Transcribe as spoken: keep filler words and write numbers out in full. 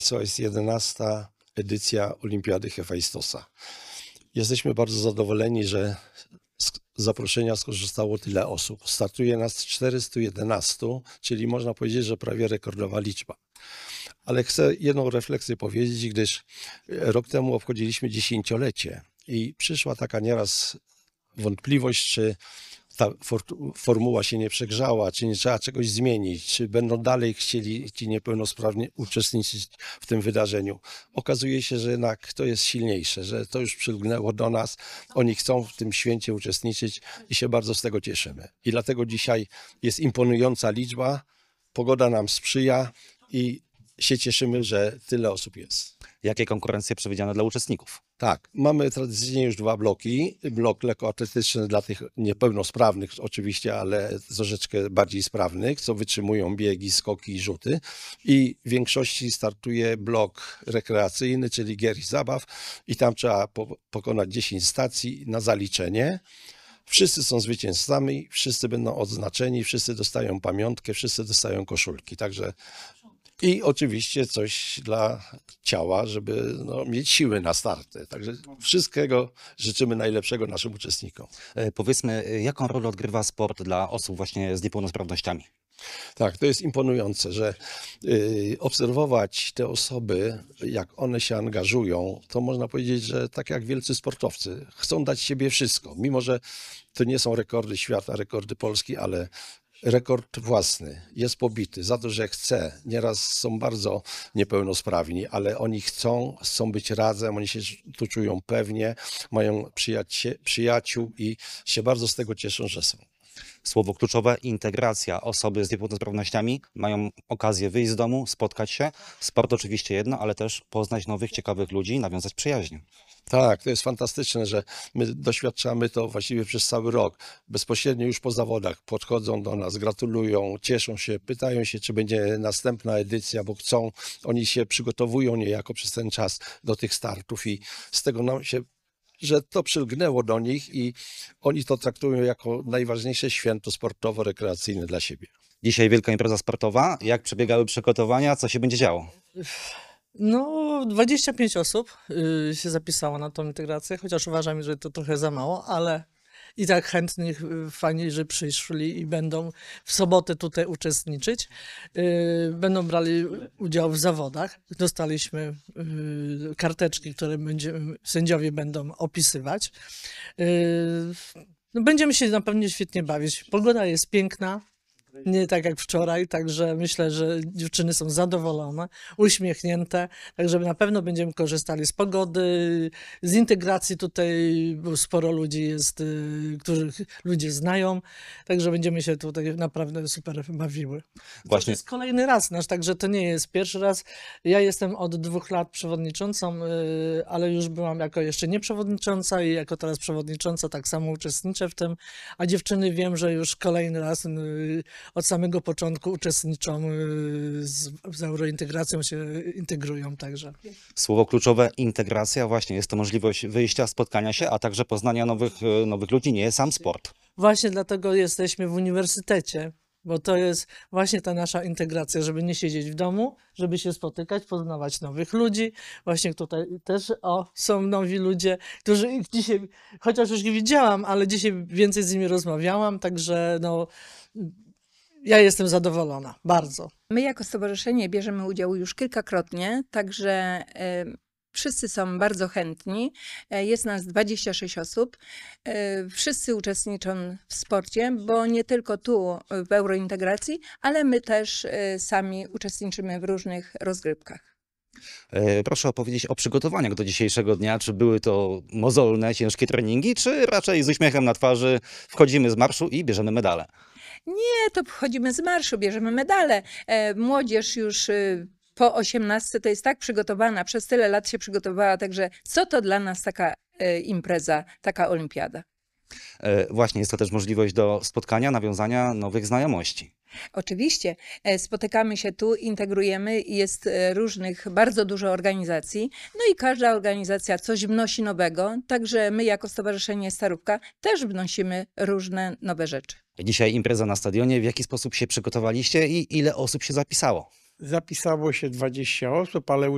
To jest jedenasta edycja Olimpiady Hefajstosa. Jesteśmy bardzo zadowoleni, że z zaproszenia skorzystało tyle osób. Startuje nas czterysta jedenaście, czyli można powiedzieć, że prawie rekordowa liczba. Ale chcę jedną refleksję powiedzieć, gdyż rok temu obchodziliśmy dziesięciolecie i przyszła taka nieraz wątpliwość, czy ta formuła się nie przegrzała, czy nie trzeba czegoś zmienić, czy będą dalej chcieli ci niepełnosprawni uczestniczyć w tym wydarzeniu. Okazuje się, że jednak to jest silniejsze, że to już przylgnęło do nas, oni chcą w tym święcie uczestniczyć i się bardzo z tego cieszymy. I dlatego dzisiaj jest imponująca liczba, pogoda nam sprzyja i się cieszymy, że tyle osób jest. Jakie konkurencje przewidziane dla uczestników? Tak, mamy tradycyjnie już dwa bloki. Blok lekkoatletyczny dla tych niepełnosprawnych oczywiście, ale troszeczkę bardziej sprawnych, co wytrzymują biegi, skoki i rzuty. I w większości startuje blok rekreacyjny, czyli gier i zabaw i tam trzeba po pokonać dziesięć stacji na zaliczenie. Wszyscy są zwycięzcami, wszyscy będą odznaczeni, wszyscy dostają pamiątkę, wszyscy dostają koszulki. Także i oczywiście coś dla ciała, żeby no, mieć siły na starty. Także wszystkiego życzymy najlepszego naszym uczestnikom. E, powiedzmy, jaką rolę odgrywa sport dla osób właśnie z niepełnosprawnościami? Tak, to jest imponujące, że y, obserwować te osoby, jak one się angażują, to można powiedzieć, że tak jak wielcy sportowcy, chcą dać siebie wszystko. Mimo że to nie są rekordy świata, rekordy Polski, ale rekord własny jest pobity za to, że chce. Nieraz są bardzo niepełnosprawni, ale oni chcą, chcą być razem, oni się tu czują pewnie, mają przyjacie, przyjaciół i się bardzo z tego cieszą, że są. Słowo kluczowe, integracja. Osoby z niepełnosprawnościami mają okazję wyjść z domu, spotkać się. Sport oczywiście jedno, ale też poznać nowych, ciekawych ludzi, nawiązać przyjaźń. Tak, to jest fantastyczne, że my doświadczamy to właściwie przez cały rok. Bezpośrednio już po zawodach podchodzą do nas, gratulują, cieszą się, pytają się, czy będzie następna edycja, bo chcą. Oni się przygotowują niejako przez ten czas do tych startów i z tego nam się, że to przylgnęło do nich i oni to traktują jako najważniejsze święto sportowo-rekreacyjne dla siebie. Dzisiaj wielka impreza sportowa. Jak przebiegały przygotowania? Co się będzie działo? No, dwadzieścia pięć osób y, się zapisało na tą integrację, chociaż uważam, że to trochę za mało, ale i tak chętnych, y, fajnie, że przyszli i będą w sobotę tutaj uczestniczyć. Y, będą brali udział w zawodach. Dostaliśmy y, karteczki, które będziemy, sędziowie będą opisywać. Y, no, będziemy się na pewno świetnie bawić. Pogoda jest piękna. Nie tak jak wczoraj, także myślę, że dziewczyny są zadowolone, uśmiechnięte, także na pewno będziemy korzystali z pogody, z integracji tutaj, bo sporo ludzi jest, których ludzie znają, także będziemy się tutaj naprawdę super bawiły. Właśnie. To jest kolejny raz nasz, także to nie jest pierwszy raz. Ja jestem od dwóch lat przewodniczącą, ale już byłam jako jeszcze nie przewodnicząca i jako teraz przewodnicząca tak samo uczestniczę w tym, a dziewczyny wiem, że już kolejny raz od samego początku uczestniczą z, z eurointegracją, się integrują także. Słowo kluczowe, integracja. Właśnie jest to możliwość wyjścia, spotkania się, a także poznania nowych, nowych ludzi. Nie jest sam sport. Właśnie dlatego jesteśmy w uniwersytecie, bo to jest właśnie ta nasza integracja, żeby nie siedzieć w domu, żeby się spotykać, poznawać nowych ludzi. Właśnie tutaj też o, są nowi ludzie, którzy dzisiaj, chociaż już ich widziałam, ale dzisiaj więcej z nimi rozmawiałam, także no... Ja jestem zadowolona, bardzo. My jako stowarzyszenie bierzemy udział już kilkakrotnie, także y, wszyscy są bardzo chętni. Y, jest nas dwadzieścia sześć osób. Y, wszyscy uczestniczą w sporcie, bo nie tylko tu w eurointegracji, ale my też y, sami uczestniczymy w różnych rozgrywkach. Proszę opowiedzieć o przygotowaniach do dzisiejszego dnia. Czy były to mozolne, ciężkie treningi, czy raczej z uśmiechem na twarzy wchodzimy z marszu i bierzemy medale? Nie, to wchodzimy z marszu, bierzemy medale. E, młodzież już y, po osiemnastce to jest tak przygotowana, przez tyle lat się przygotowała, także co to dla nas taka e, impreza, taka olimpiada? E, właśnie, jest to też możliwość do spotkania, nawiązania nowych znajomości. Oczywiście, e, spotykamy się tu, integrujemy, jest e, różnych, bardzo dużo organizacji, no i każda organizacja coś wnosi nowego, także my jako Stowarzyszenie Starówka też wnosimy różne nowe rzeczy. Dzisiaj impreza na stadionie. W jaki sposób się przygotowaliście i ile osób się zapisało? Zapisało się dwadzieścia osób, ale